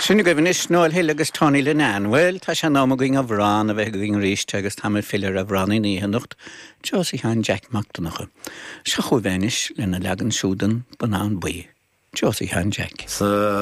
Sinna go bhfuin is snóil hill agus Tony Lenan. Well, tá sé ná going a bhrán a bheith going ríiste agus tá fillar a bhránaí ní nocht. Josie han Jack McDonough. Se chu bhéis lena legan siúdan banán buí. Josie han Jack.